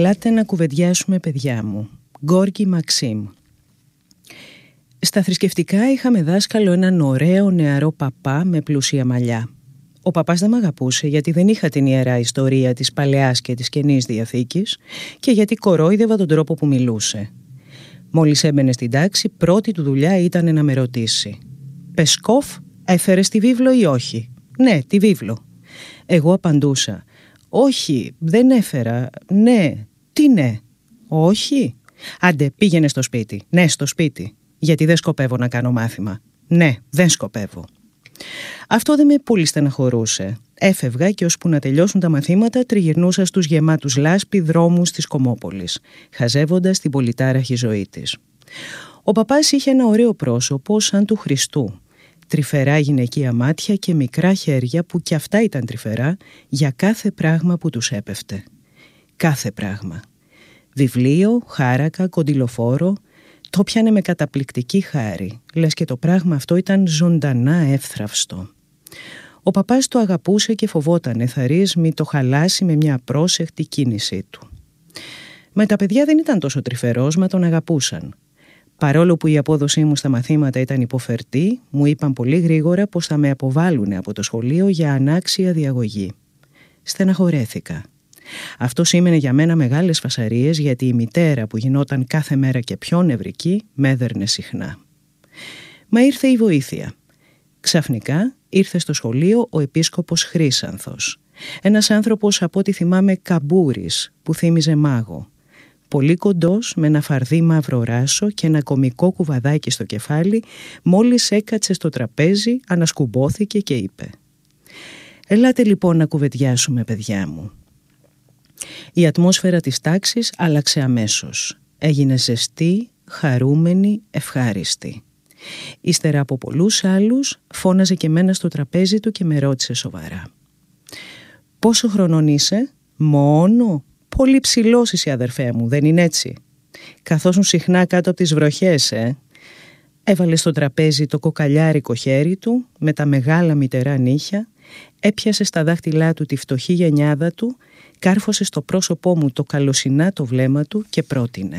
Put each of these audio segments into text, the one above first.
Ελάτε να κουβεντιάσουμε, παιδιά μου. Γκόρκι Μαξίμ. Στα θρησκευτικά είχαμε δάσκαλο έναν ωραίο νεαρό παπά με πλούσια μαλλιά. Ο παπάς δεν μ' αγαπούσε γιατί δεν είχα την ιερά ιστορία της Παλαιάς και της Καινής Διαθήκης και γιατί κορόιδευα τον τρόπο που μιλούσε. Μόλις έμπαινε στην τάξη, πρώτη του δουλειά ήταν να με ρωτήσει: «Πεσκόφ, έφερες τη βίβλο ή όχι?» «Ναι, τη βίβλο». Εγώ απαντούσα: «Όχι, δεν έφερα». «Ναι». «Τι ναι?» «Όχι». «Άντε, πήγαινε στο σπίτι». «Ναι, στο σπίτι». «Γιατί δεν σκοπεύω να κάνω μάθημα». «Ναι, δεν σκοπεύω». Αυτό δεν με πολύ στεναχωρούσε. Έφευγα και ώσπου να τελειώσουν τα μαθήματα τριγυρνούσα στους γεμάτους λάσπη δρόμους της Κομόπολης, χαζεύοντας την πολυτάραχη ζωή της. Ο παπάς είχε ένα ωραίο πρόσωπο σαν του Χριστού, τρυφερά γυναικεία μάτια και μικρά χέρια που κι αυτά ήταν τρυφερά για κάθε πράγμα που τους έπεφτε. Κάθε πράγμα. Βιβλίο, χάρακα, κοντιλοφόρο, το πιάνε με καταπληκτική χάρη, λες και το πράγμα αυτό ήταν ζωντανά εύθραυστο. Ο παπάς το αγαπούσε και φοβότανε θαρρείς μη το χαλάσει με μια απρόσεχτη κίνησή του. Με τα παιδιά δεν ήταν τόσο τρυφερός, μα τον αγαπούσαν. Παρόλο που η απόδοσή μου στα μαθήματα ήταν υποφερτή, μου είπαν πολύ γρήγορα πως θα με αποβάλουν από το σχολείο για ανάξια διαγωγή. Στεναχωρέθηκα. Αυτό σήμαινε για μένα μεγάλες φασαρίες, γιατί η μητέρα που γινόταν κάθε μέρα και πιο νευρική με έδερνε συχνά. Μα ήρθε η βοήθεια. Ξαφνικά ήρθε στο σχολείο ο επίσκοπος Χρύσανθος. Ένας άνθρωπος, από ό,τι θυμάμαι, καμπούρης που θύμιζε μάγο. Πολύ κοντός, με ένα φαρδί μαύρο ράσο και ένα κομικό κουβαδάκι στο κεφάλι, μόλις έκατσε στο τραπέζι, ανασκουμπόθηκε και είπε: «Ελάτε λοιπόν να κουβεντιάσουμε, παιδιά μου». Η ατμόσφαιρα της τάξης άλλαξε αμέσως. Έγινε ζεστή, χαρούμενη, ευχάριστη. Ύστερα από πολλούς άλλους, φώναζε και μένα στο τραπέζι του και με ρώτησε σοβαρά: «Πόσο χρονών είσαι?» «Μόνο?» «Πολύ ψηλός είσαι, αδερφέ μου, δεν είναι έτσι?» «Καθόσουν συχνά κάτω από τις βροχές, Έβαλε στο τραπέζι το κοκαλιάρικο χέρι του με τα μεγάλα μυτερά νύχια, έπιασε στα δάχτυλά του τη φτωχή γενιάδα του, κάρφωσε στο πρόσωπό μου το καλοσυνάτο βλέμμα του και πρότεινε: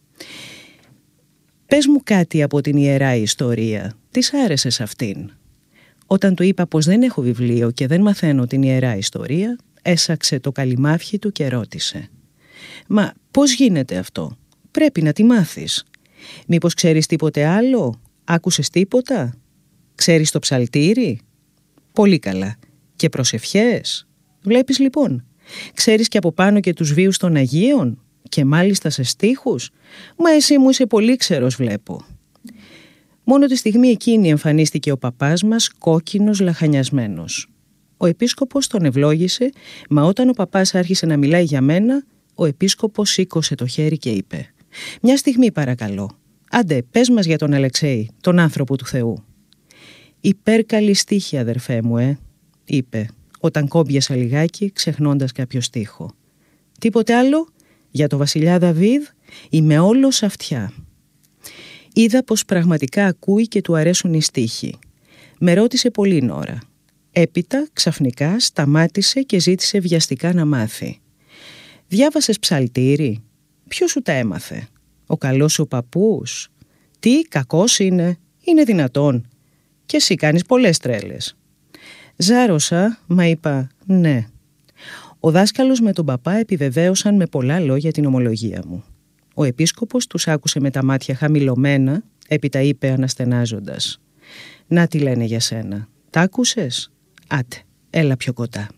«Πες μου κάτι από την ιερά ιστορία, τι σ' άρεσε σε αυτήν?» Όταν του είπα πως δεν έχω βιβλίο και δεν μαθαίνω την ιερά ιστορία, έσαξε το καλυμάφι του και ρώτησε: «Μα πώς γίνεται αυτό? Πρέπει να τη μάθεις. Μήπως ξέρεις τίποτε άλλο? Άκουσες τίποτα? Ξέρεις το ψαλτήρι? Πολύ καλά. Και προσευχές? Βλέπεις λοιπόν. Ξέρεις και από πάνω και τους βίους των Αγίων? Και μάλιστα σε στίχους? Μα εσύ μου είσαι πολύ ξερός, βλέπω». Μόνο τη στιγμή εκείνη εμφανίστηκε ο παπάς μας, κόκκινος, λαχανιασμένος. Ο επίσκοπος τον ευλόγησε, μα όταν ο παπάς άρχισε να μιλάει για μένα, ο επίσκοπος σήκωσε το χέρι και είπε: «Μια στιγμή παρακαλώ. Άντε, πες μας για τον Αλεξέη, τον άνθρωπο του Θεού». «Υπέρκαλη στίχη, αδερφέ μου, είπε, όταν κόμπιασα λιγάκι, ξεχνώντας κάποιο στίχο. «Τίποτε άλλο? Για το βασιλιά Δαβίδ? Είμαι όλος αυτιά». Είδα πως πραγματικά ακούει και του αρέσουν οι στίχοι. Με ρώτησε πολλή ώρα. Έπειτα, ξαφνικά, σταμάτησε και ζήτησε βιαστικά να μάθει. «Διάβασες ψαλτήρι? Ποιος σου τα έμαθε? Ο καλός σου παππούς? Τι, κακός είναι? Είναι δυνατόν? Και εσύ κάνεις πολλές τρέλες». Ζάρωσα, μα είπα ναι. Ο δάσκαλος με τον παπά επιβεβαίωσαν με πολλά λόγια την ομολογία μου. Ο επίσκοπος τους άκουσε με τα μάτια χαμηλωμένα, έπειτα είπε αναστενάζοντας: «Να τι λένε για σένα, τ' άκουσες? Άτε, έλα πιο κοντά».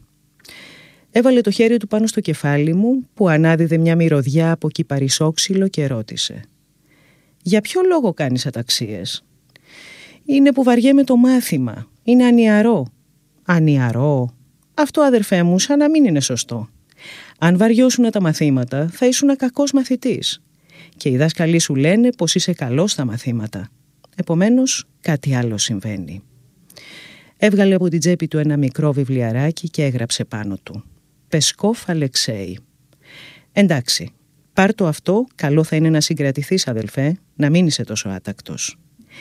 Έβαλε το χέρι του πάνω στο κεφάλι μου, που ανάδιδε μια μυρωδιά από κυπαρισόξυλο, και ρώτησε: «Για ποιο λόγο κάνεις αταξίες?» «Είναι που βαριέμαι το μάθημα, είναι ανιαρό». «Ανιαρό? Αυτό, αδερφέ μου, σαν να μην είναι σωστό. Αν βαριώσουν τα μαθήματα, θα ήσουν κακός μαθητής. Και οι δάσκαλοι σου λένε πως είσαι καλός στα μαθήματα. Επομένως, κάτι άλλο συμβαίνει». Έβγαλε από την τσέπη του ένα μικρό βιβλιαράκι και έγραψε πάνω του: «Πεσκόφ Αλεξέη». «Εντάξει, πάρ' το αυτό, καλό θα είναι να συγκρατηθείς, αδελφέ, να μην είσαι τόσο άτακτος.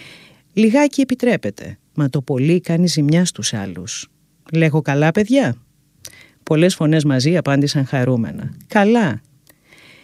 Λιγάκι επιτρέπεται, μα το πολύ κάνει ζημιά στους άλλους. Λέγω καλά, παιδιά?» Πολλές φωνές μαζί απάντησαν χαρούμενα: «Καλά».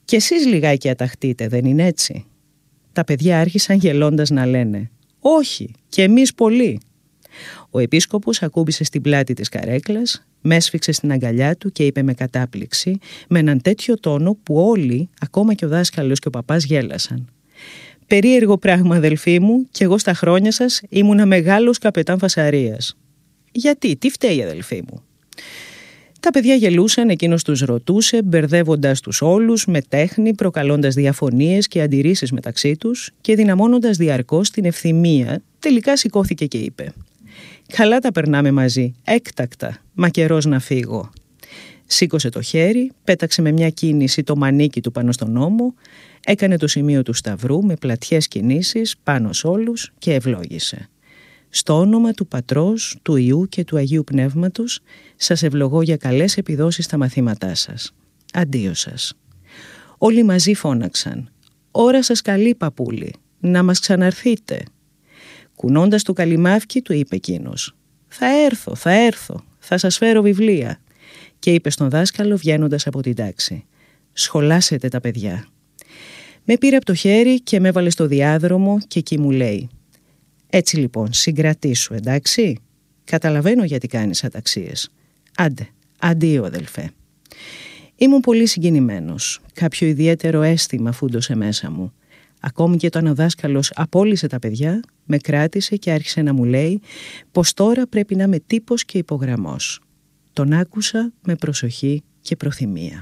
«Κι εσείς λιγάκι αταχτείτε, δεν είναι έτσι?» Τα παιδιά άρχισαν γελώντας να λένε «Όχι, και εμείς πολύ». Ο επίσκοπος ακούμπησε στην πλάτη της καρέκλας, με έσφιξε στην αγκαλιά του και είπε με κατάπληξη, με έναν τέτοιο τόνο που όλοι, ακόμα και ο δάσκαλος και ο παπάς, γέλασαν. «Περίεργο πράγμα, αδελφοί μου, κι εγώ στα χρόνια σας ήμουνα μεγάλος καπετάν φασαρίας». «Γιατί, τι φταίει, αδελφοί μου?» Τα παιδιά γελούσαν, εκείνος τους ρωτούσε, μπερδεύοντας τους όλους με τέχνη, προκαλώντας διαφωνίες και αντιρρήσεις μεταξύ τους και δυναμώνοντας διαρκώς την ευθυμία. Τελικά σηκώθηκε και είπε «Καλά τα περνάμε μαζί, έκτακτα, μα καιρός να φύγω». Σήκωσε το χέρι, πέταξε με μια κίνηση το μανίκι του πάνω στον ώμο, έκανε το σημείο του σταυρού με πλατιές κινήσεις πάνω σ' όλους και ευλόγησε. «Στο όνομα του Πατρός, του Υιού και του Αγίου Πνεύματος, σας ευλογώ για καλές επιδόσεις στα μαθήματά σας. Αντίο σας». Όλοι μαζί φώναξαν «Ώρα σας καλή, παππούλη, να μας ξαναρθείτε». Κουνώντας το καλυμάφκι του είπε εκείνος θα έρθω, θα σας φέρω βιβλία». Και είπε στον δάσκαλο βγαίνοντας από την τάξη «Σχολάσετε τα παιδιά». Με πήρε από το χέρι και με έβαλε στο διάδρομο και εκεί μου λέει «Έτσι λοιπόν, συγκρατήσου, εντάξει? Καταλαβαίνω γιατί κάνεις αταξίες. Άντε, αντίο αδελφέ». Ήμουν πολύ συγκινημένος. Κάποιο ιδιαίτερο αίσθημα φούντωσε μέσα μου. Ακόμη και όταν ο δάσκαλος απόλυσε τα παιδιά, με κράτησε και άρχισε να μου λέει πως τώρα πρέπει να είμαι τύπος και υπογραμμός. Τον άκουσα με προσοχή και προθυμία.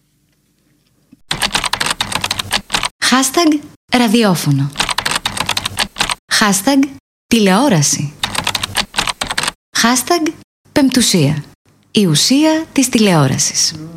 Hashtag ραδιόφωνο. Hashtag τηλεόραση. Hashtag πεμπτουσία. Η ουσία της τηλεόρασης.